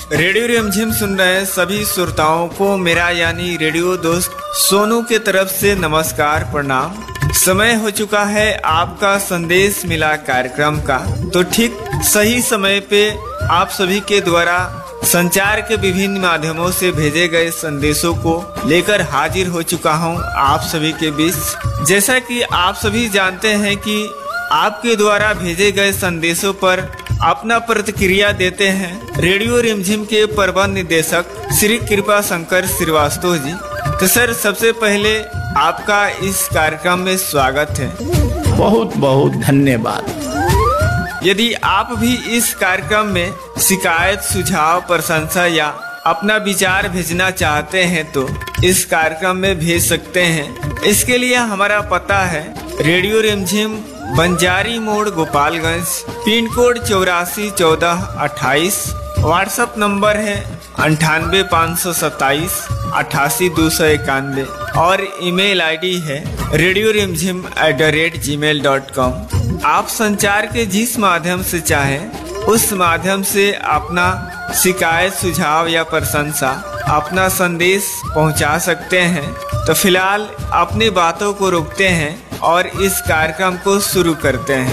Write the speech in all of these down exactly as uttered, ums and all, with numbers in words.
Radio रिमझिम सुन रहे सभी श्रोताओं को मेरा यानी रेडियो दोस्त सोनू के तरफ से नमस्कार प्रणाम। समय हो चुका है आपका संदेश मिला कार्यक्रम का। तो ठीक सही समय पे आप सभी के द्वारा संचार के विभिन्न माध्यमों से भेजे गए संदेशों को लेकर हाजिर हो चुका हूं आप सभी के बीच। जैसा कि आप सभी जानते हैं कि आपके द्वारा भेजे गए संदेशों पर अपना प्रतिक्रिया देते हैं रेडियो रिमझिम के प्रबंध निदेशक श्री कृपा शंकर श्रीवास्तव जी। तो सर, सबसे पहले आपका इस कार्यक्रम में स्वागत है। बहुत बहुत धन्यवाद। यदि आप भी इस कार्यक्रम में शिकायत, सुझाव, प्रशंसा या अपना विचार भेजना चाहते हैं तो इस कार्यक्रम में भेज सकते हैं। इसके लिए हमारा पता है रेडियो रिमझिम, बंजारी मोड़, गोपालगंज, पिन कोड चौरासी चौदह अट्ठाईस। व्हाट्सएप नंबर है अंठानवे पाँच सौ सत्ताईस अट्ठासी दो सौ इक्यानवे और ईमेल आईडी है रेडियो रिमझिम at the rate ji mail dot com. आप संचार के जिस माध्यम से चाहें उस माध्यम से अपना शिकायत, सुझाव या प्रशंसा, अपना संदेश पहुंचा सकते हैं। तो फिलहाल अपनी बातों को रोकते हैं और इस कार्यक्रम को शुरू करते हैं।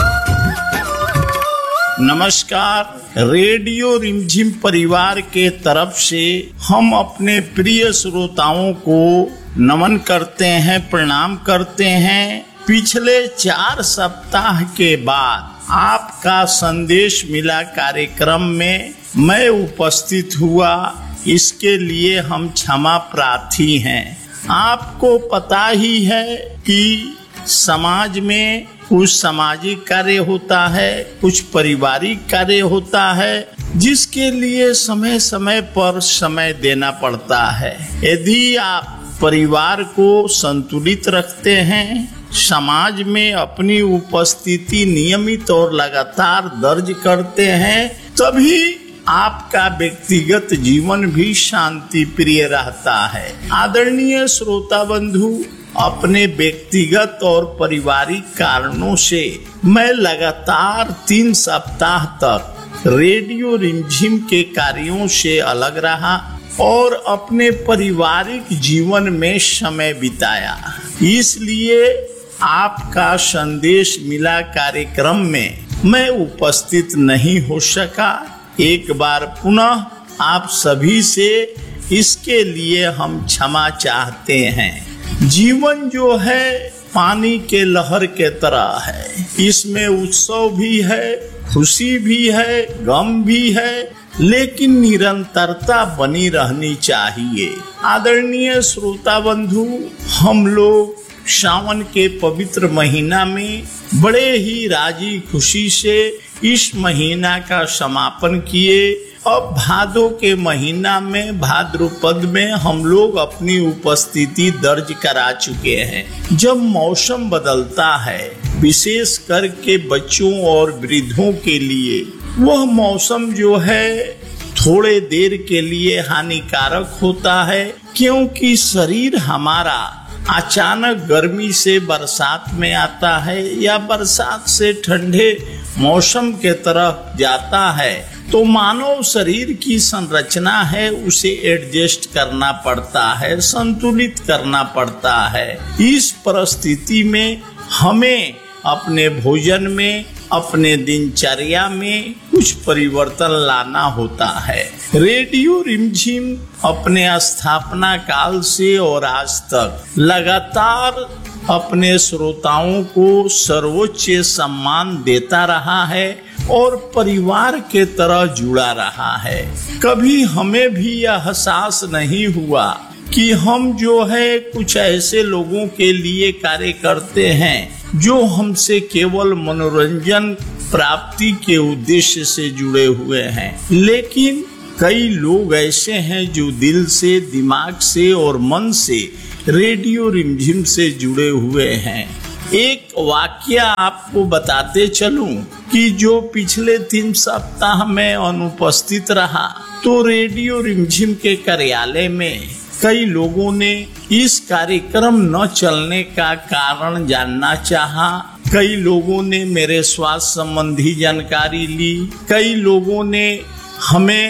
नमस्कार। रेडियो रिमझिम परिवार के तरफ से हम अपने प्रिय श्रोताओं को नमन करते हैं, प्रणाम करते हैं। पिछले चार सप्ताह के बाद आपका संदेश मिला कार्यक्रम में मैं उपस्थित हुआ, इसके लिए हम क्षमा प्रार्थी हैं। आपको पता ही है कि समाज में कुछ सामाजिक कार्य होता है, कुछ पारिवारिक कार्य होता है, जिसके लिए समय समय पर समय देना पड़ता है। यदि आप परिवार को संतुलित रखते हैं, समाज में अपनी उपस्थिति नियमित और लगातार दर्ज करते हैं, तभी आपका व्यक्तिगत जीवन भी शांति प्रिय रहता है। आदरणीय श्रोता बंधु, अपने व्यक्तिगत और पारिवारिक कारणों से मैं लगातार तीन सप्ताह तक रेडियो रिमझिम के कार्यों से अलग रहा और अपने पारिवारिक जीवन में समय बिताया। इसलिए आपका संदेश मिला कार्यक्रम में मैं उपस्थित नहीं हो सका। एक बार पुनः आप सभी से इसके लिए हम क्षमा चाहते हैं। जीवन जो है पानी के लहर के तरह है, इसमें उत्सव भी है, खुशी भी है, गम भी है, लेकिन निरंतरता बनी रहनी चाहिए। आदरणीय श्रोता बंधु, हम लोग सावन के पवित्र महीना में बड़े ही राजी खुशी से इस महीना का समापन किए। अब भादों के महीना में, भाद्रपद में हम लोग अपनी उपस्थिति दर्ज करा चुके हैं। जब मौसम बदलता है, विशेष करके बच्चों और वृद्धों के लिए, वह मौसम जो है थोड़े देर के लिए हानिकारक होता है, क्योंकि शरीर हमारा अचानक गर्मी से बरसात में आता है या बरसात से ठंडे मौसम के तरफ जाता है, तो मानव शरीर की संरचना है, उसे एडजस्ट करना पड़ता है, संतुलित करना पड़ता है। इस परिस्थिति में हमें अपने भोजन में, अपने दिनचर्या में कुछ परिवर्तन लाना होता है। रेडियो रिमझिम अपने स्थापना काल से और आज तक लगातार अपने श्रोताओं को सर्वोच्च सम्मान देता रहा है और परिवार के तरह जुड़ा रहा है। कभी हमें भी यह एहसास नहीं हुआ कि हम जो है कुछ ऐसे लोगों के लिए कार्य करते हैं जो हमसे केवल मनोरंजन प्राप्ति के उद्देश्य से जुड़े हुए हैं, लेकिन कई लोग ऐसे हैं जो दिल से, दिमाग से और मन से रेडियो रिमझिम से जुड़े हुए हैं। एक वाकया आपको बताते चलूं कि जो पिछले तीन सप्ताह में अनुपस्थित रहा, तो रेडियो रिमझिम के कार्यालय में कई लोगों ने इस कार्यक्रम न चलने का कारण जानना चाहा। कई लोगों ने मेरे स्वास्थ्य संबंधी जानकारी ली, कई लोगों ने हमें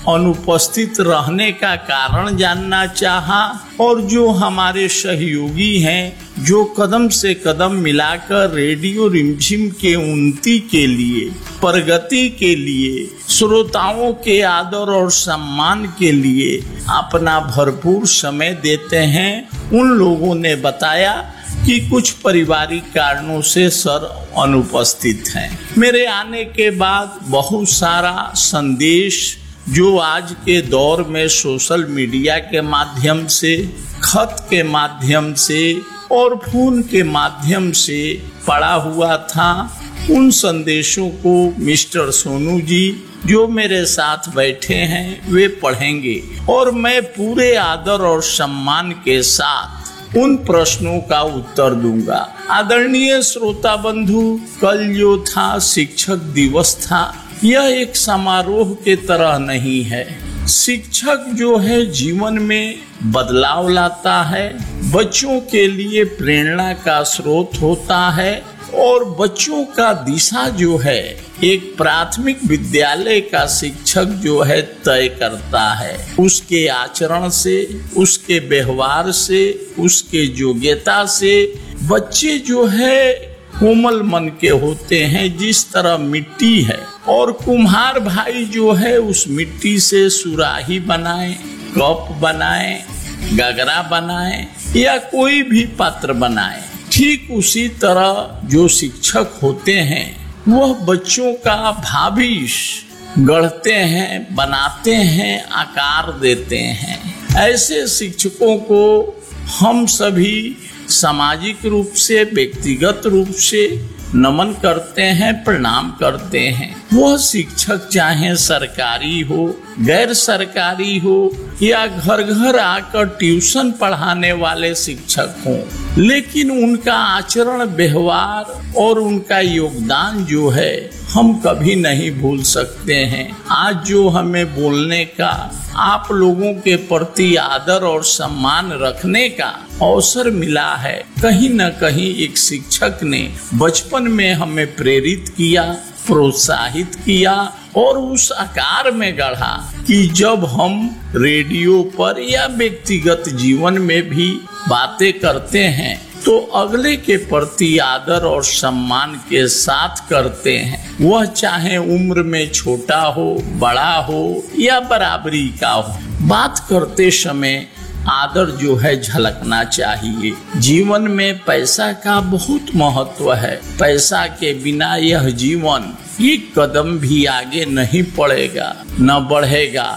अनुपस्थित रहने का कारण जानना चाहा और जो हमारे सहयोगी हैं, जो कदम से कदम मिलाकर रेडियो रिमझिम के उन्नति के लिए, प्रगति के लिए, श्रोताओं के आदर और सम्मान के लिए अपना भरपूर समय देते हैं, उन लोगों ने बताया कि कुछ पारिवारिक कारणों से सर अनुपस्थित हैं। मेरे आने के बाद बहुत सारा संदेश जो आज के दौर में सोशल मीडिया के माध्यम से, खत के माध्यम से और फोन के माध्यम से पड़ा हुआ था, उन संदेशों को मिस्टर सोनू जी जो मेरे साथ बैठे हैं वे पढ़ेंगे और मैं पूरे आदर और सम्मान के साथ उन प्रश्नों का उत्तर दूंगा। आदरणीय श्रोता बंधु, कल जो था शिक्षक दिवस था, यह एक समारोह के तरह नहीं है। शिक्षक जो है जीवन में बदलाव लाता है, बच्चों के लिए प्रेरणा का स्रोत होता है और बच्चों का दिशा जो है एक प्राथमिक विद्यालय का शिक्षक जो है तय करता है। उसके आचरण से, उसके व्यवहार से, उसके योग्यता से बच्चे जो है कोमल मन के होते हैं, जिस तरह मिट्टी है और कुम्हार भाई जो है उस मिट्टी से सुराही बनाए, कप बनाए, गगरा बनाए या कोई भी पात्र बनाए, ठीक उसी तरह जो शिक्षक होते हैं वह बच्चों का भविष्य गढ़ते हैं, बनाते हैं, आकार देते हैं। ऐसे शिक्षकों को हम सभी सामाजिक रूप से, व्यक्तिगत रूप से नमन करते हैं, प्रणाम करते हैं। वह शिक्षक चाहे सरकारी हो, गैर सरकारी हो या घर घर आकर ट्यूशन पढ़ाने वाले शिक्षक हों, लेकिन उनका आचरण, व्यवहार और उनका योगदान जो है हम कभी नहीं भूल सकते हैं। आज जो हमें बोलने का, आप लोगों के प्रति आदर और सम्मान रखने का अवसर मिला है, कहीं न कहीं एक शिक्षक ने बचपन में हमें प्रेरित किया, प्रोत्साहित किया और उस आकार में गढ़ा कि जब हम रेडियो पर या व्यक्तिगत जीवन में भी बातें करते हैं तो अगले के प्रति आदर और सम्मान के साथ करते हैं। वह चाहे उम्र में छोटा हो, बड़ा हो या बराबरी का हो। बात करते समय आदर जो है झलकना चाहिए। जीवन में पैसा का बहुत महत्व है। पैसा के बिना यह जीवन एक कदम भी आगे नहीं बढ़ेगा, न बढ़ेगा।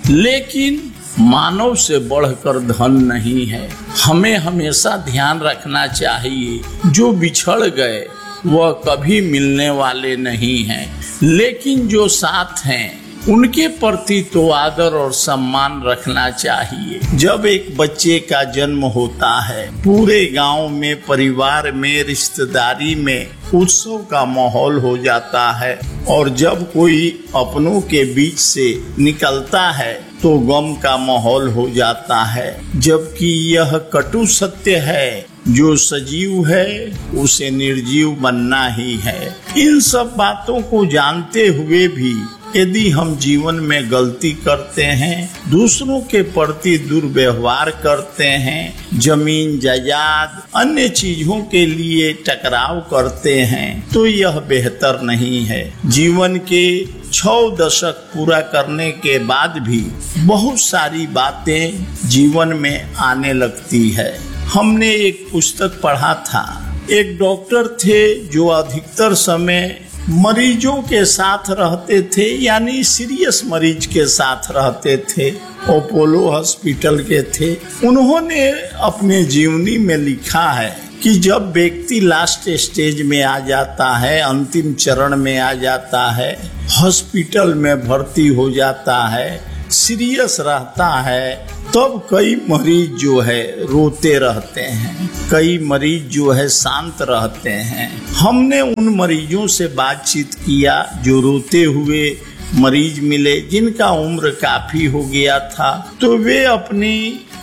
लेकिन मानव से बढ़कर धन नहीं है। हमें हमेशा ध्यान रखना चाहिए, जो बिछड़ गए वह कभी मिलने वाले नहीं हैं, लेकिन जो साथ हैं उनके प्रति तो आदर और सम्मान रखना चाहिए। जब एक बच्चे का जन्म होता है, पूरे गांव में, परिवार में, रिश्तेदारी में उत्सव का माहौल हो जाता है और जब कोई अपनों के बीच से निकलता है तो गम का माहौल हो जाता है। जबकि यह कटु सत्य है, जो सजीव है उसे निर्जीव बनना ही है। इन सब बातों को जानते हुए भी यदि हम जीवन में गलती करते हैं, दूसरों के प्रति दुर्व्यवहार करते हैं, जमीन जायदाद अन्य चीजों के लिए टकराव करते हैं, तो यह बेहतर नहीं है। जीवन के छह दशक पूरा करने के बाद भी बहुत सारी बातें जीवन में आने लगती है। हमने एक पुस्तक पढ़ा था, एक डॉक्टर थे जो अधिकतर समय मरीजों के साथ रहते थे, यानी सीरियस मरीज के साथ रहते थे। अपोलो हॉस्पिटल के थे। उन्होंने अपने जीवनी में लिखा है कि जब व्यक्ति लास्ट स्टेज में आ जाता है, अंतिम चरण में आ जाता है, हॉस्पिटल में भर्ती हो जाता है, सीरियस रहता है, तब कई मरीज जो है रोते रहते हैं, कई मरीज जो है शांत रहते हैं। हमने उन मरीजों से बातचीत किया जो रोते हुए मरीज मिले, जिनका उम्र काफी हो गया था। तो वे अपनी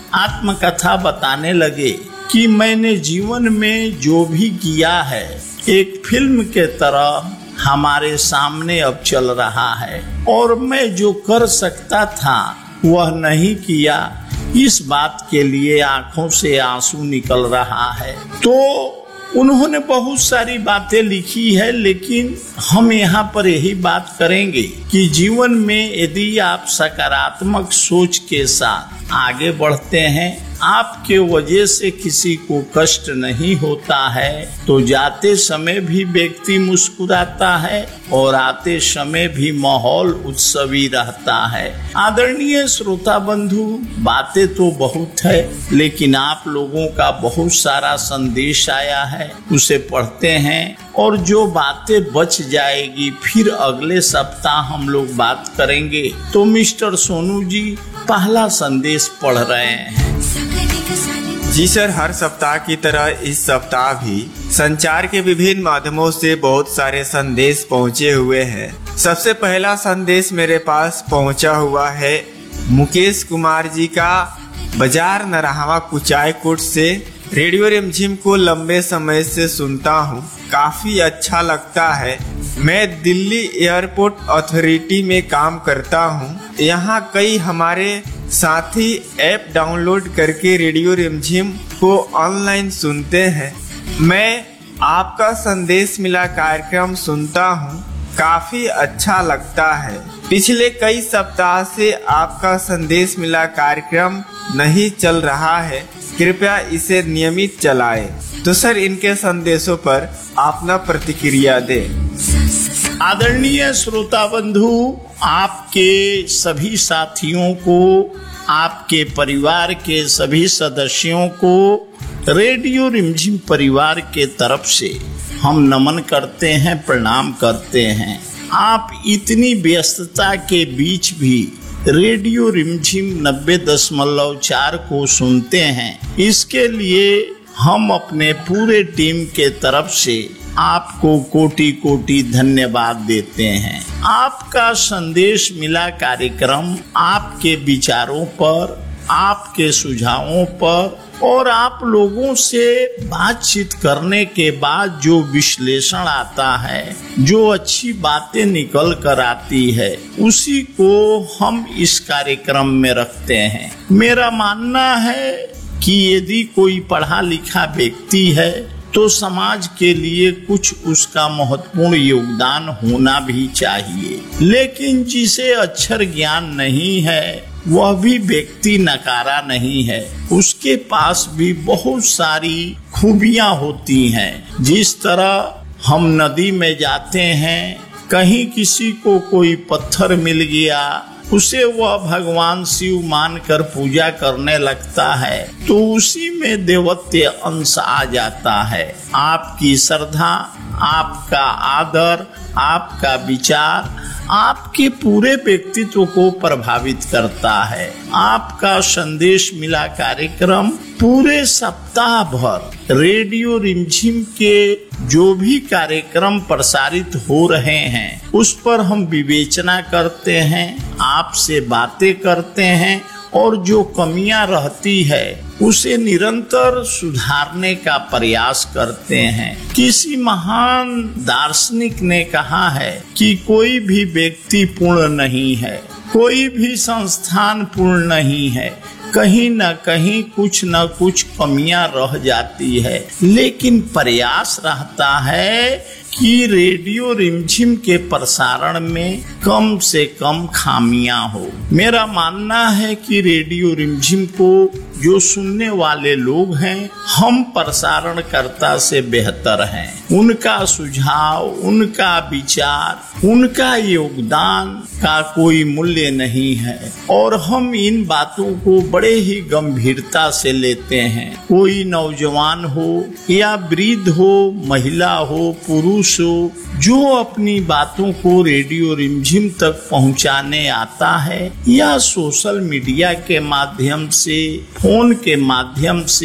आत्मकथा बताने लगे कि मैंने जीवन में जो भी किया है एक फिल्म के तरह हमारे सामने अब चल रहा है और मैं जो कर सकता था वह नहीं किया, इस बात के लिए आंखों से आंसू निकल रहा है। तो उन्होंने बहुत सारी बातें लिखी है, लेकिन हम यहाँ पर यही बात करेंगे कि जीवन में यदि आप सकारात्मक सोच के साथ आगे बढ़ते हैं, आपके वजह से किसी को कष्ट नहीं होता है, तो जाते समय भी व्यक्ति मुस्कुराता है और आते समय भी माहौल उत्सवी रहता है। आदरणीय श्रोता बंधु, बातें तो बहुत है, लेकिन आप लोगों का बहुत सारा संदेश आया है, उसे पढ़ते हैं और जो बातें बच जाएगी फिर अगले सप्ताह हम लोग बात करेंगे। तो मिस्टर सोनू जी पहला संदेश पढ़ रहे हैं। जी सर, हर सप्ताह की तरह इस सप्ताह भी संचार के विभिन्न माध्यमों से बहुत सारे संदेश पहुंचे हुए हैं। सबसे पहला संदेश मेरे पास पहुंचा हुआ है मुकेश कुमार जी का, बाजार नरहवा कुचायकोट से। रेडियो रिमझिम को लंबे समय से सुनता हूँ, काफी अच्छा लगता है। मैं दिल्ली एयरपोर्ट अथॉरिटी में काम करता हूँ। यहाँ कई हमारे साथी ऐप डाउनलोड करके रेडियो रिमझिम को ऑनलाइन सुनते हैं। मैं आपका संदेश मिला कार्यक्रम सुनता हूँ, काफी अच्छा लगता है। पिछले कई सप्ताह से आपका संदेश मिला कार्यक्रम नहीं चल रहा है, कृपया इसे नियमित चलाएं। तो सर, इनके संदेशों पर अपना प्रतिक्रिया दें। आदरणीय श्रोता बंधु, आपके सभी साथियों को, आपके परिवार के सभी सदस्यों को रेडियो रिमझिम परिवार के तरफ से हम नमन करते हैं, प्रणाम करते हैं। आप इतनी व्यस्तता के बीच भी रेडियो रिमझिम नब्बे दशमलव चार को सुनते हैं, इसके लिए हम अपने पूरे टीम के तरफ से आपको कोटि कोटि धन्यवाद देते हैं। आपका संदेश मिला कार्यक्रम आपके विचारों पर, आपके सुझावों पर और आप लोगों से बातचीत करने के बाद जो विश्लेषण आता है, जो अच्छी बातें निकल कर आती है, उसी को हम इस कार्यक्रम में रखते हैं। मेरा मानना है कि यदि कोई पढ़ा लिखा व्यक्ति है तो समाज के लिए कुछ उसका महत्वपूर्ण योगदान होना भी चाहिए, लेकिन जिसे अक्षर ज्ञान नहीं है वह भी व्यक्ति नकारा नहीं है, उसके पास भी बहुत सारी खूबियां होती हैं। जिस तरह हम नदी में जाते हैं, कहीं किसी को कोई पत्थर मिल गया, उसे वह भगवान शिव मानकर पूजा करने लगता है, तो उसी में देवत्व अंश आ जाता है। आपकी श्रद्धा, आपका आदर, आपका विचार आपके पूरे व्यक्तित्व को प्रभावित करता है। आपका संदेश मिला कार्यक्रम पूरे सप्ताह भर रेडियो रिमझिम के जो भी कार्यक्रम प्रसारित हो रहे हैं उस पर हम विवेचना करते हैं, आपसे बातें करते हैं और जो कमियां रहती है उसे निरंतर सुधारने का प्रयास करते हैं। किसी महान दार्शनिक ने कहा है कि कोई भी व्यक्ति पूर्ण नहीं है, कोई भी संस्थान पूर्ण नहीं है, कहीं न कहीं कुछ न कुछ कमियां रह जाती है, लेकिन प्रयास रहता है कि रेडियो रिमझिम के प्रसारण में कम से कम खामियां हो। मेरा मानना है कि रेडियो रिमझिम को जो सुनने वाले लोग हैं, हम प्रसारणकर्ता से बेहतर हैं। उनका सुझाव, उनका विचार, उनका योगदान का कोई मूल्य नहीं है और हम इन बातों को बड़े ही गंभीरता से लेते हैं। कोई नौजवान हो या वृद्ध हो, महिला हो, पुरुष हो, जो अपनी बातों को रेडियो रिमझिम तक पहुंचाने आता है या सोशल मीडिया के माध्यम से, फोन के माध्यम से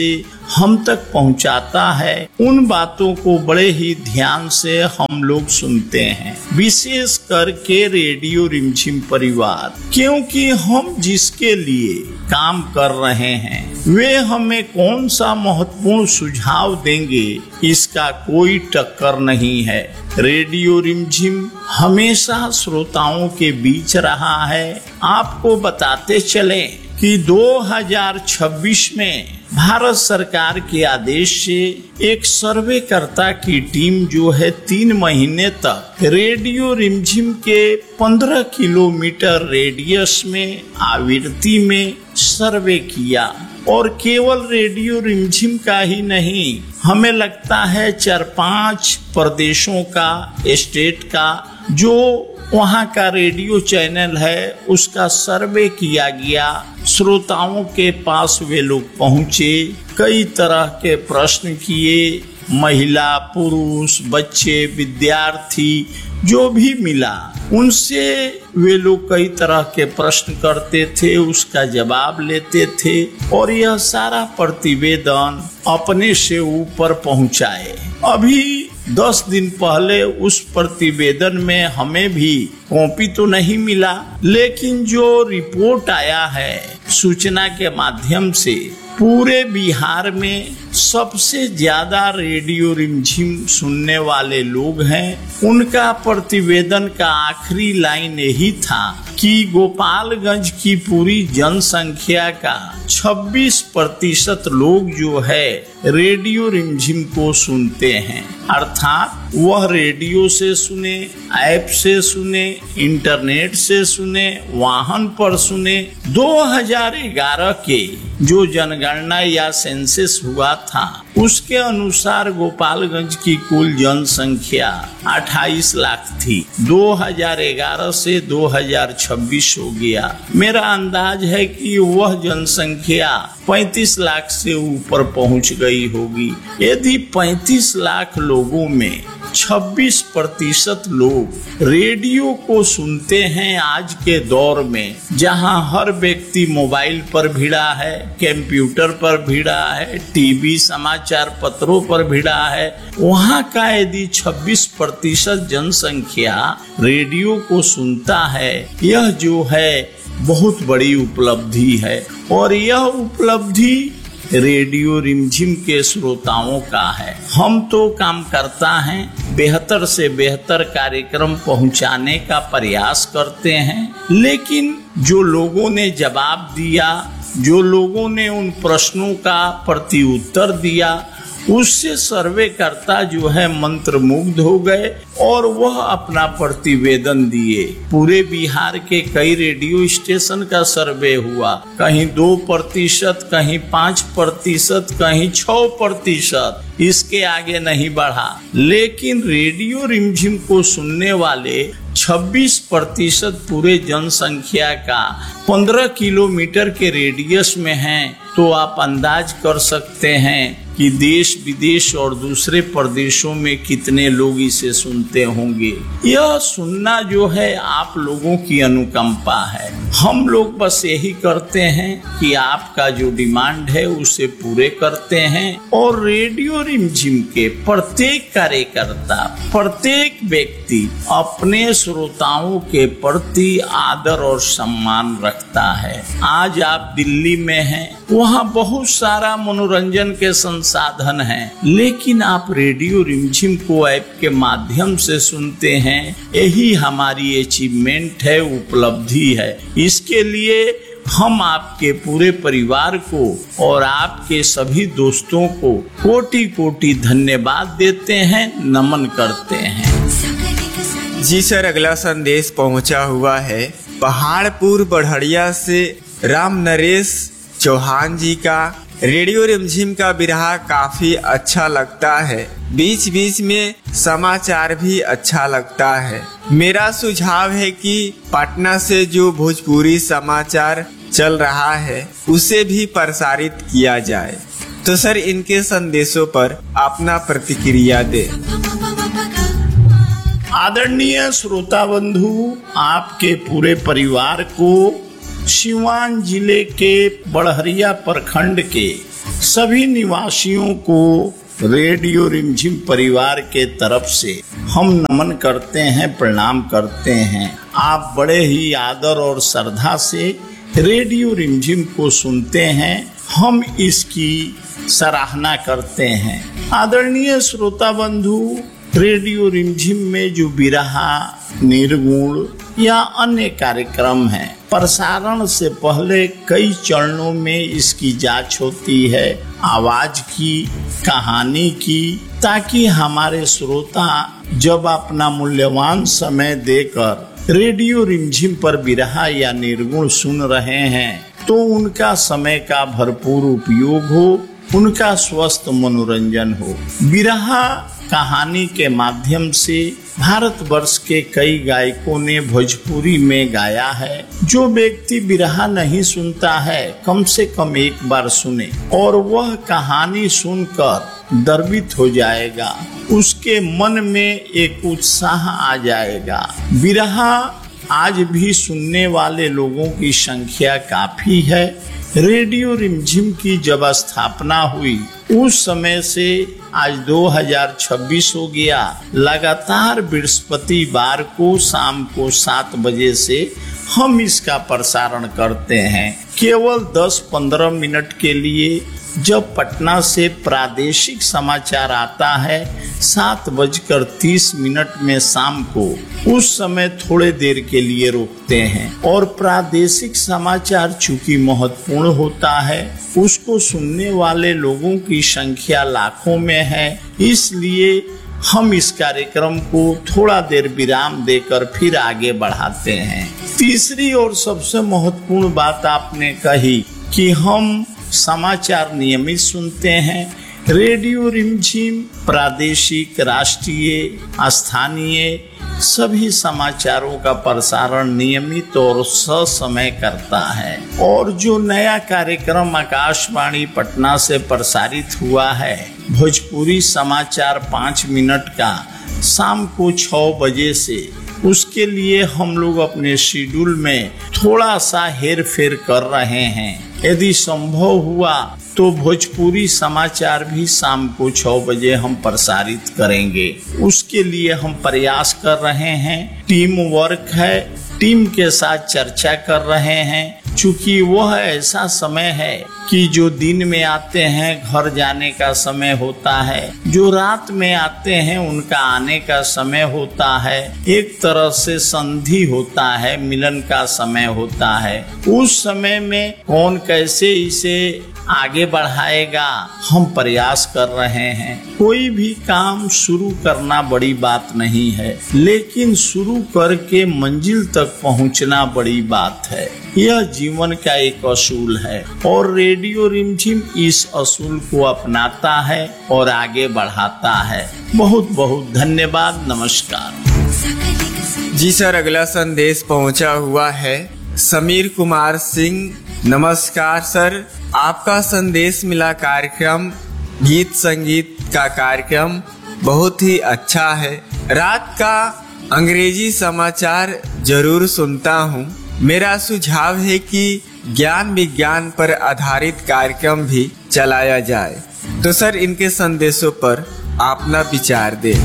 हम तक पहुंचाता है, उन बातों को बड़े ही ध्यान से हम लोग सुनते हैं, विशेष करके रेडियो रिमझिम परिवार, क्योंकि हम जिसके लिए काम कर रहे हैं वे हमें कौन सा महत्वपूर्ण सुझाव देंगे इसका कोई टक्कर नहीं है। रेडियो रिमझिम हमेशा श्रोताओं के बीच रहा है। आपको बताते चलें कि दो हज़ार छब्बीस में भारत सरकार के आदेश से एक सर्वेकर्ता की टीम जो है तीन महीने तक रेडियो रिमझिम के पंद्रह किलोमीटर रेडियस में आवृत्ति में सर्वे किया, और केवल रेडियो रिमझिम का ही नहीं, हमें लगता है चार पांच प्रदेशों का, स्टेट का जो वहाँ का रेडियो चैनल है उसका सर्वे किया गया। श्रोताओं के पास वे लोग पहुँचे, कई तरह के प्रश्न किए, महिला, पुरुष, बच्चे, विद्यार्थी जो भी मिला उनसे वे लोग कई तरह के प्रश्न करते थे, उसका जवाब लेते थे और यह सारा प्रतिवेदन अपने से ऊपर पहुंचाए। अभी दस दिन पहले उस प्रतिवेदन में हमें भी कॉपी तो नहीं मिला, लेकिन जो रिपोर्ट आया है सूचना के माध्यम से, पूरे बिहार में सबसे ज्यादा रेडियो रिमझिम सुनने वाले लोग हैं। उनका प्रतिवेदन का आखिरी लाइन यही था कि गोपालगंज की पूरी जनसंख्या का छब्बीस प्रतिशत लोग जो है रेडियो रिमझिम को सुनते हैं, अर्थात वह रेडियो से सुने, ऐप से सुने, इंटरनेट से सुने, वाहन पर सुने। दो हज़ार ग्यारह के जो जनगणना या सेंसस हुआ था उसके अनुसार गोपालगंज की कुल जनसंख्या अट्ठाईस लाख थी। दो हज़ार ग्यारह से दो हज़ार छब्बीस हो गया, मेरा अंदाज है कि वह जनसंख्या पैंतीस लाख से ऊपर पहुंच गई होगी। यदि पैंतीस लाख लोगों में छब्बीस प्रतिशत लोग रेडियो को सुनते हैं आज के दौर में, जहां हर व्यक्ति मोबाइल पर भिड़ा है, कंप्यूटर पर भिड़ा है, टीवी समाचार पत्रों पर भिड़ा है, वहां का यदि छब्बीस प्रतिशत जनसंख्या रेडियो को सुनता है, यह जो है बहुत बड़ी उपलब्धि है। और यह उपलब्धि रेडियो रिमझिम के श्रोताओं का है। हम तो काम करता हैं, बेहतर से बेहतर कार्यक्रम पहुंचाने का प्रयास करते हैं, लेकिन जो लोगों ने जवाब दिया, जो लोगों ने उन प्रश्नों का प्रति उत्तर दिया, उससे सर्वेकर्ता जो है मंत्रमुग्ध हो गए और वह अपना प्रतिवेदन दिए। पूरे बिहार के कई रेडियो स्टेशन का सर्वे हुआ, कहीं दो प्रतिशत, कहीं पाँच प्रतिशत, कहीं छह प्रतिशत, इसके आगे नहीं बढ़ा। लेकिन रेडियो रिमझिम को सुनने वाले छब्बीस प्रतिशत पूरे जनसंख्या का पंद्रह किलोमीटर के रेडियस में हैं, तो आप अंदाज कर सकते हैं कि देश विदेश और दूसरे प्रदेशों में कितने लोग इसे सुनते होंगे। यह सुनना जो है आप लोगों की अनुकंपा है। हम लोग बस यही करते हैं कि आपका जो डिमांड है उसे पूरे करते हैं, और रेडियो रिमझिम के प्रत्येक कार्यकर्ता, प्रत्येक व्यक्ति अपने श्रोताओं के प्रति आदर और सम्मान रखता है। आज आप दिल्ली में हैं, वहाँ बहुत सारा मनोरंजन के संसाधन हैं, लेकिन आप रेडियो रिमझिम को ऐप के माध्यम से सुनते हैं। यही हमारी अचीवमेंट है, उपलब्धि है। इसके लिए हम आपके पूरे परिवार को और आपके सभी दोस्तों को कोटि कोटि धन्यवाद देते हैं, नमन करते हैं। जी सर, अगला संदेश पहुंचा हुआ है पहाड़पुर बढ़िया से राम नरेश चौहान जी का। रेडियो रिमझिम का बिरहा काफी अच्छा लगता है, बीच बीच में समाचार भी अच्छा लगता है। मेरा सुझाव है कि पटना से जो भोजपुरी समाचार चल रहा है उसे भी प्रसारित किया जाए। तो सर, इनके संदेशों पर अपना प्रतिक्रिया दे। आदरणीय श्रोता बंधु, आपके पूरे परिवार को सिवान जिले के बड़हरिया प्रखंड के सभी निवासियों को रेडियो रिमझिम परिवार के तरफ से हम नमन करते हैं, प्रणाम करते हैं। आप बड़े ही आदर और श्रद्धा से रेडियो रिमझिम को सुनते हैं, हम इसकी सराहना करते हैं। आदरणीय श्रोता बंधु, रेडियो रिमझिम में जो बिरहा, निर्गुण या अन्य कार्यक्रम हैं, प्रसारण से पहले कई चरणों में इसकी जांच होती है, आवाज की, कहानी की, ताकि हमारे श्रोता जब अपना मूल्यवान समय देकर रेडियो रिमझिम पर बिरहा या निर्गुण सुन रहे हैं तो उनका समय का भरपूर उपयोग हो, उनका स्वस्थ मनोरंजन हो। बिरहा कहानी के माध्यम से भारतवर्ष के कई गायकों ने भोजपुरी में गाया है। जो व्यक्ति बिरहा नहीं सुनता है कम से कम एक बार सुने और वह कहानी सुनकर गर्वित हो जाएगा, उसके मन में एक उत्साह आ जाएगा। बिरहा आज भी सुनने वाले लोगों की संख्या काफी है। रेडियो रिमझिम की जब स्थापना हुई उस समय से आज दो हज़ार छब्बीस हो गया, लगातार बृहस्पतिवार को शाम को सात बजे से हम इसका प्रसारण करते हैं। केवल दस पंद्रह मिनट के लिए जब पटना से प्रादेशिक समाचार आता है सात बजकर तीस मिनट में शाम को, उस समय थोड़े देर के लिए रोकते हैं और प्रादेशिक समाचार चूंकि महत्वपूर्ण होता है, उसको सुनने वाले लोगों की संख्या लाखों में है, इसलिए हम इस कार्यक्रम को थोड़ा देर विराम देकर फिर आगे बढ़ाते हैं। तीसरी और सबसे महत्वपूर्ण बात आपने कही कि हम समाचार नियमित सुनते हैं। रेडियो रिमझिम प्रादेशिक, राष्ट्रीय, स्थानीय सभी समाचारों का प्रसारण नियमित और ससमय करता है। और जो नया कार्यक्रम आकाशवाणी पटना से प्रसारित हुआ है, भोजपुरी समाचार पाँच मिनट का, शाम को छह बजे से, उसके लिए हम लोग अपने शेड्यूल में थोड़ा सा हेर फेर कर रहे हैं। यदि संभव हुआ तो भोजपुरी समाचार भी शाम को छह बजे हम प्रसारित करेंगे, उसके लिए हम प्रयास कर रहे हैं। टीम वर्क है, टीम के साथ चर्चा कर रहे हैं। चूंकि वह ऐसा समय है कि जो दिन में आते हैं घर जाने का समय होता है, जो रात में आते हैं उनका आने का समय होता है, एक तरह से संधि होता है, मिलन का समय होता है। उस समय में कौन कैसे इसे आगे बढ़ाएगा, हम प्रयास कर रहे हैं। कोई भी काम शुरू करना बड़ी बात नहीं है, लेकिन शुरू करके मंजिल तक पहुंचना बड़ी बात है। यह जीवन का एक असूल है और रेडियो रिमझिम इस असूल को अपनाता है और आगे बढ़ाता है। बहुत बहुत धन्यवाद, नमस्कार। जी सर, अगला संदेश पहुंचा हुआ है समीर कुमार सिंह। नमस्कार सर, आपका संदेश मिला कार्यक्रम गीत संगीत का कार्यक्रम बहुत ही अच्छा है। रात का अंग्रेजी समाचार जरूर सुनता हूँ। मेरा सुझाव है कि ज्ञान विज्ञान पर आधारित कार्यक्रम भी चलाया जाए। तो सर, इनके संदेशों पर अपना विचार दें।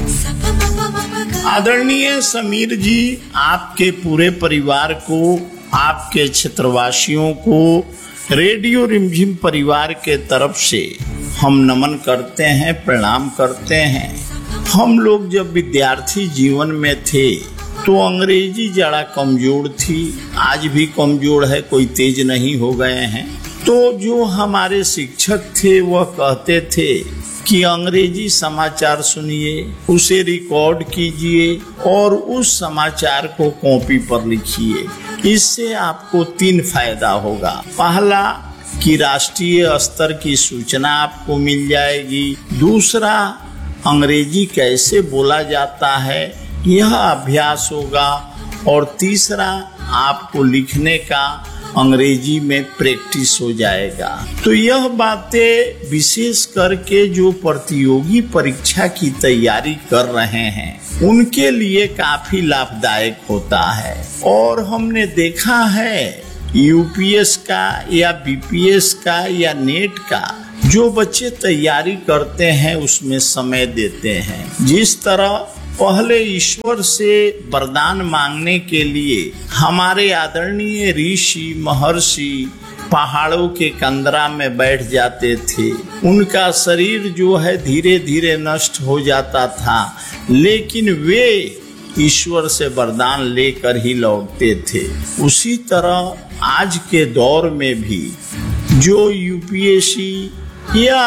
आदरणीय समीर जी, आपके पूरे परिवार को, आपके क्षेत्रवासियों को रेडियो रिमझिम परिवार के तरफ से हम नमन करते हैं, प्रणाम करते हैं। हम लोग जब विद्यार्थी जीवन में थे तो अंग्रेजी जरा कमजोर थी, आज भी कमजोर है, कोई तेज नहीं हो गए हैं। तो जो हमारे शिक्षक थे वह कहते थे कि अंग्रेजी समाचार सुनिए, उसे रिकॉर्ड कीजिए और उस समाचार को कॉपी पर लिखिए। इससे आपको तीन फायदा होगा। पहला कि राष्ट्रीय स्तर की सूचना आपको मिल जाएगी। दूसरा, अंग्रेजी कैसे बोला जाता है यह अभ्यास होगा। और तीसरा, आपको लिखने का अंग्रेजी में प्रैक्टिस हो जाएगा। तो यह बातें विशेष करके जो प्रतियोगी परीक्षा की तैयारी कर रहे हैं उनके लिए काफी लाभदायक होता है। और हमने देखा है यूपीएस का या बीपीएस का या नेट का जो बच्चे तैयारी करते हैं उसमें समय देते हैं। जिस तरह पहले ईश्वर से वरदान मांगने के लिए हमारे आदरणीय ऋषि महर्षि पहाड़ों के कंदरा में बैठ जाते थे, उनका शरीर जो है धीरे धीरे नष्ट हो जाता था, लेकिन वे ईश्वर से वरदान लेकर ही लौटते थे। उसी तरह आज के दौर में भी जो यूपीएससी या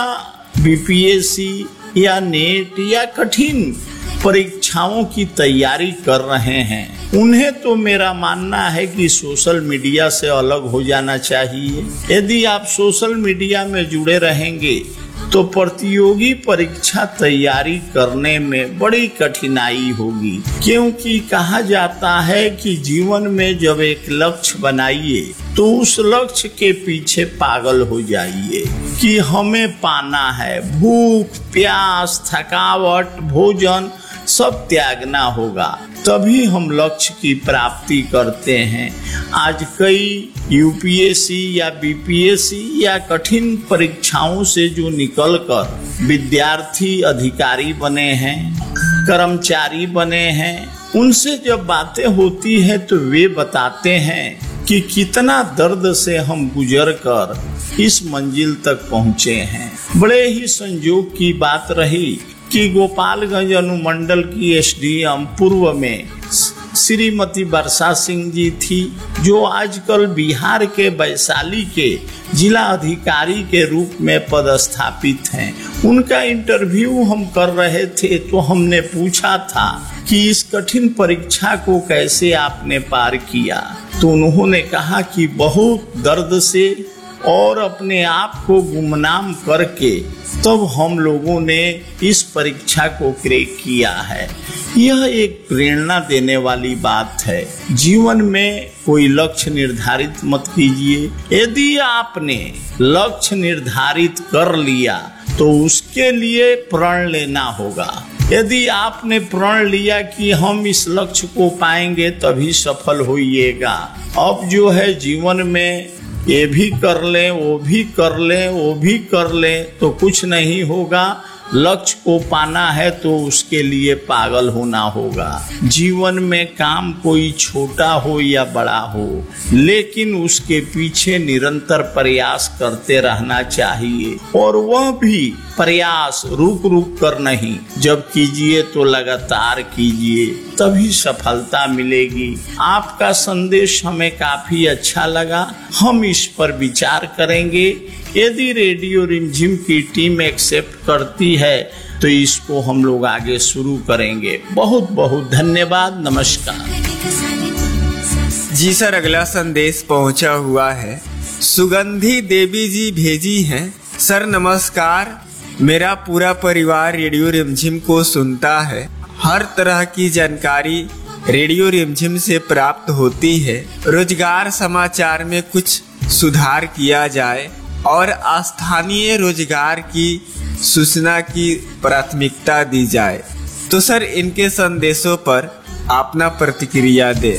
बीपीएससी या नेट या कठिन परीक्षाओं की तैयारी कर रहे हैं, उन्हें तो मेरा मानना है कि सोशल मीडिया से अलग हो जाना चाहिए। यदि आप सोशल मीडिया में जुड़े रहेंगे तो प्रतियोगी परीक्षा तैयारी करने में बड़ी कठिनाई होगी, क्योंकि कहा जाता है कि जीवन में जब एक लक्ष्य बनाइए तो उस लक्ष्य के पीछे पागल हो जाइए कि हमें पाना है। भूख प्यास थकावट भोजन सब त्यागना होगा, तभी हम लक्ष्य की प्राप्ति करते हैं। आज कई यूपीएससी या बीपीएससी या कठिन परीक्षाओं से जो निकलकर विद्यार्थी अधिकारी बने हैं, कर्मचारी बने हैं, उनसे जब बातें होती है तो वे बताते हैं कि कितना दर्द से हम गुजर कर इस मंजिल तक पहुंचे हैं। बड़े ही संयोग की बात रही कि गोपालगंज अनुमंडल की एसडीएम पूर्व में श्रीमती वर्षा सिंह जी थी, जो आजकल बिहार के वैशाली के जिला अधिकारी के रूप में पदस्थापित हैं। उनका इंटरव्यू हम कर रहे थे तो हमने पूछा था कि इस कठिन परीक्षा को कैसे आपने पार किया, तो उन्होंने कहा कि बहुत दर्द से और अपने आप को गुमनाम करके तब हम लोगों ने इस परीक्षा को क्रैक किया है। यह एक प्रेरणा देने वाली बात है। जीवन में कोई लक्ष्य निर्धारित मत कीजिए। यदि आपने लक्ष्य निर्धारित कर लिया तो उसके लिए प्रण लेना होगा। यदि आपने प्रण लिया कि हम इस लक्ष्य को पाएंगे तभी सफल होइएगा, अब जो है जीवन में ये भी कर लें वो भी कर लें वो भी कर लें तो कुछ नहीं होगा। लक्ष्य को पाना है तो उसके लिए पागल होना होगा। जीवन में काम कोई छोटा हो या बड़ा हो, लेकिन उसके पीछे निरंतर प्रयास करते रहना चाहिए, और वह भी प्रयास रुक रुक कर नहीं, जब कीजिए तो लगातार कीजिए, तभी सफलता मिलेगी। आपका संदेश हमें काफी अच्छा लगा, हम इस पर विचार करेंगे। यदि रेडियो रिमझिम की टीम एक्सेप्ट करती है तो इसको हम लोग आगे शुरू करेंगे। बहुत बहुत धन्यवाद, नमस्कार। जी सर, अगला संदेश पहुंचा हुआ है। सुगंधी देवी जी भेजी हैं। सर नमस्कार, मेरा पूरा परिवार रेडियो रिमझिम को सुनता है। हर तरह की जानकारी रेडियो रिमझिम से प्राप्त होती है। रोजगार समाचार में कुछ सुधार किया जाए और स्थानीय रोजगार की सूचना की प्राथमिकता दी जाए। तो सर इनके संदेशों पर अपना प्रतिक्रिया दे।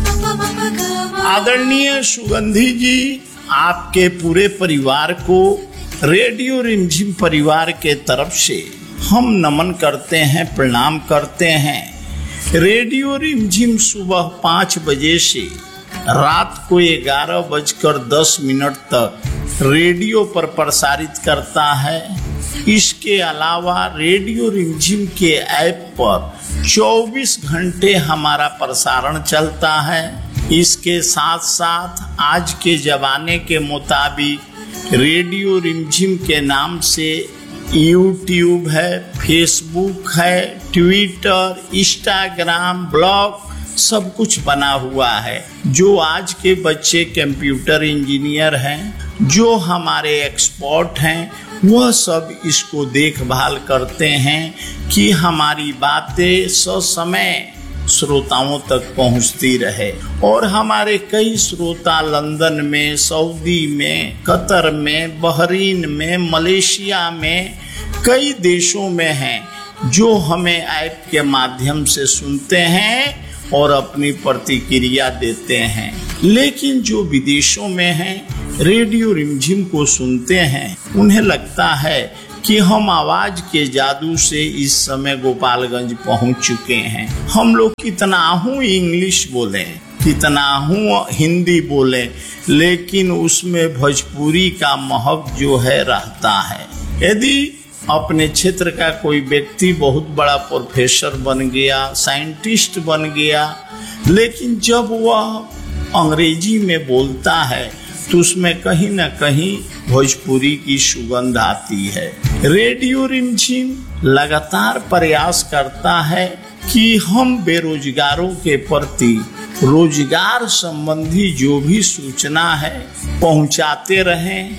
आदरणीय सुगंधी जी, आपके पूरे परिवार को रेडियो रिमझिम परिवार के तरफ से हम नमन करते हैं, प्रणाम करते हैं। रेडियो रिमझिम सुबह पाँच बजे से रात को ग्यारह बजकर दस मिनट तक रेडियो पर प्रसारित करता है। इसके अलावा रेडियो रिमझिम के ऐप पर चौबीस घंटे हमारा प्रसारण चलता है। इसके साथ साथ आज के जमाने के मुताबिक रेडियो रिमझिम के नाम से यूट्यूब है, फेसबुक है, ट्विटर, इंस्टाग्राम, ब्लॉग सब कुछ बना हुआ है। जो आज के बच्चे कंप्यूटर इंजीनियर हैं, जो हमारे एक्सपर्ट हैं, वह सब इसको देखभाल करते हैं कि हमारी बातें ससमय श्रोताओं तक पहुंचती रहे। और हमारे कई श्रोता लंदन में, सऊदी में, कतर में, बहरीन में, मलेशिया में, कई देशों में हैं जो हमें ऐप के माध्यम से सुनते हैं और अपनी प्रतिक्रिया देते हैं। लेकिन जो विदेशों में हैं, रेडियो रिमझिम को सुनते हैं, उन्हें लगता है कि हम आवाज के जादू से इस समय गोपालगंज पहुंच चुके हैं। हम लोग कितना हूँ इंग्लिश बोले, कितना हूँ हिंदी बोले, लेकिन उसमें भोजपुरी का महक जो है रहता है। यदि अपने क्षेत्र का कोई व्यक्ति बहुत बड़ा प्रोफेसर बन गया, साइंटिस्ट बन गया, लेकिन जब वह अंग्रेजी में बोलता है तो उसमें कहीं न कहीं भोजपुरी की सुगंध आती है। रेडियो रिमझिम लगातार प्रयास करता है कि हम बेरोजगारों के प्रति रोजगार संबंधी जो भी सूचना है पहुंचाते रहें,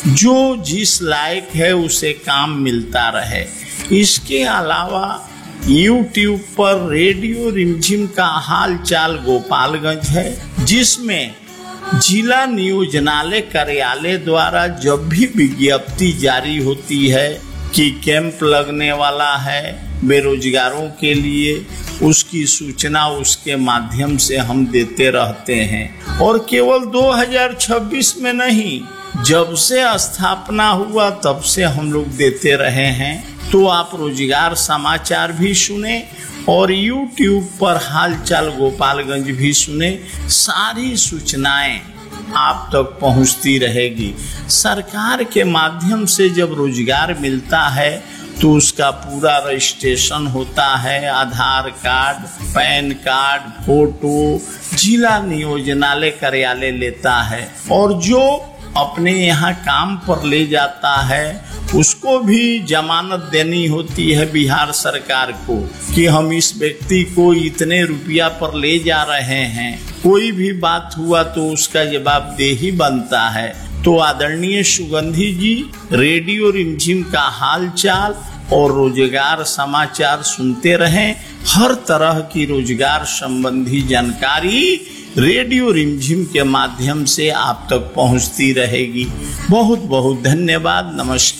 जो जिस लायक है उसे काम मिलता रहे। इसके अलावा यूट्यूब पर रेडियो रिमझिम का हाल चाल गोपालगंज है, जिसमें जिला नियोजनालय कार्यालय द्वारा जब भी विज्ञप्ति जारी होती है कि कैंप लगने वाला है बेरोजगारों के लिए, उसकी सूचना उसके माध्यम से हम देते रहते हैं। और केवल दो हज़ार छब्बीस में नहीं, जब से स्थापना हुआ तब से हम लोग देते रहे हैं। तो आप रोजगार समाचार भी सुने और यूट्यूब पर हालचाल गोपालगंज भी सुने। सारी सूचनाएं आप तक पहुंचती रहेगी। सरकार के माध्यम से जब रोजगार मिलता है तो उसका पूरा रजिस्ट्रेशन होता है, आधार कार्ड, पैन कार्ड, फोटो जिला नियोजनालय कार्यालय लेता है, और जो अपने यहाँ काम पर ले जाता है उसको भी जमानत देनी होती है बिहार सरकार को कि हम इस व्यक्ति को इतने रुपया पर ले जा रहे हैं। कोई भी बात हुआ तो उसका जवाबदेही बनता है। तो आदरणीय सुगंधी जी, रेडियो रिमझिम का हालचाल और रोजगार समाचार सुनते रहें। हर तरह की रोजगार संबंधी जानकारी रेडियो रिमझिम के माध्यम से आप तक पहुंचती रहेगी। बहुत बहुत धन्यवाद,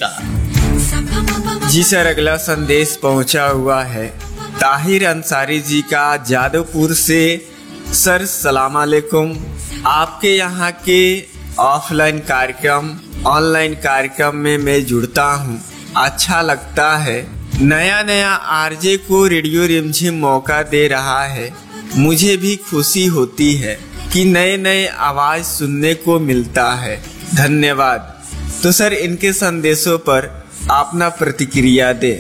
नमस्कार। जी सर, अगला संदेश पहुंचा हुआ है ताहिर अंसारी जी का जादवपुर से। सर सलाम अलैकुम। आपके यहाँ के ऑफलाइन कार्यक्रम ऑनलाइन कार्यक्रम में मैं जुड़ता हूँ, अच्छा लगता है। नया नया आरजे को रेडियो रिमझिम मौका दे रहा है। मुझे भी खुशी होती है कि नए नए आवाज सुनने को मिलता है। धन्यवाद। तो सर, इनके संदेशों पर अपना प्रतिक्रिया दे।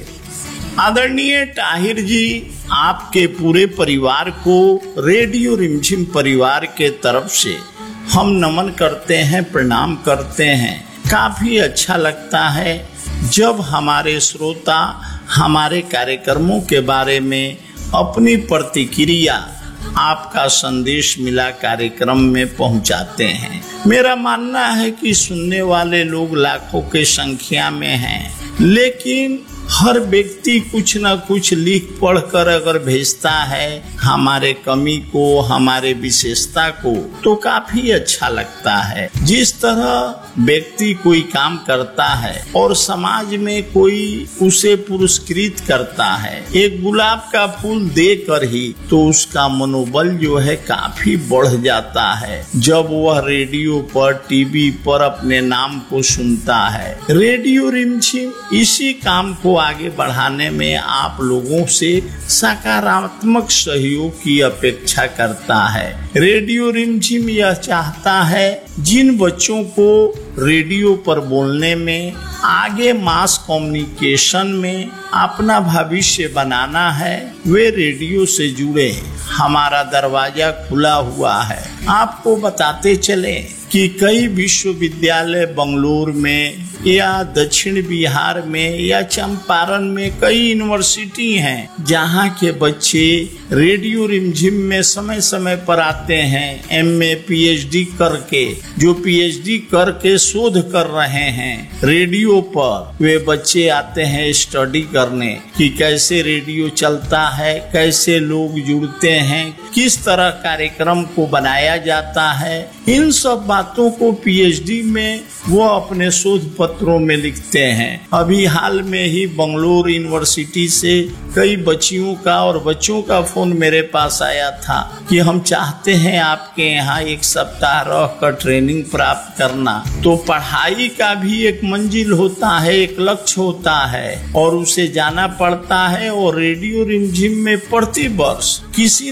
आदरणीय ताहिर जी, आपके पूरे परिवार को रेडियो रिमझिम परिवार के तरफ से हम नमन करते हैं, प्रणाम करते हैं। काफी अच्छा लगता है जब हमारे श्रोता हमारे कार्यक्रमों के बारे में अपनी प्रतिक्रिया, आपका संदेश मिला कार्यक्रम में पहुंचाते हैं। मेरा मानना है कि सुनने वाले लोग लाखों के संख्या में हैं, लेकिन हर व्यक्ति कुछ न कुछ लिख पढ़ कर अगर भेजता है हमारे कमी को, हमारे विशेषता को, तो काफी अच्छा लगता है। जिस तरह व्यक्ति कोई काम करता है और समाज में कोई उसे पुरस्कृत करता है, एक गुलाब का फूल देकर ही, तो उसका मनोबल जो है काफी बढ़ जाता है जब वह रेडियो पर, टीवी पर अपने नाम को सुनता है। रेडियो रिमझिम इसी काम को आगे बढ़ाने में आप लोगों से सकारात्मक सहयोग की अपेक्षा करता है। रेडियो रिमझिम यह चाहता है जिन बच्चों को रेडियो पर बोलने में, आगे मास कम्युनिकेशन में अपना भविष्य बनाना है, वे रेडियो से जुड़े। हमारा दरवाजा खुला हुआ है। आपको बताते चले कि कई विश्वविद्यालय बंगलोर में या दक्षिण बिहार में या चंपारण में कई यूनिवर्सिटी हैं जहां के बच्चे रेडियो रिमझिम में समय समय पर आते हैं, एमए पीएचडी करके, जो पीएचडी करके शोध कर रहे हैं रेडियो पर। वे बच्चे आते हैं स्टडी करने कि कैसे रेडियो चलता है, कैसे लोग जुड़ते हैं, किस तरह कार्यक्रम को बनाया जाता है। इन सब बातों को पीएचडी में वो अपने शोध पत्रों में लिखते हैं। अभी हाल में ही बंगलोर यूनिवर्सिटी से कई बच्चियों का और बच्चों का फोन मेरे पास आया था कि हम चाहते हैं आपके यहाँ एक सप्ताह रह कर ट्रेनिंग प्राप्त करना। तो पढ़ाई का भी एक मंजिल होता है, एक लक्ष्य होता है और उसे जाना पड़ता है। और रेडियो रिमझिम में प्रति वर्ष किसी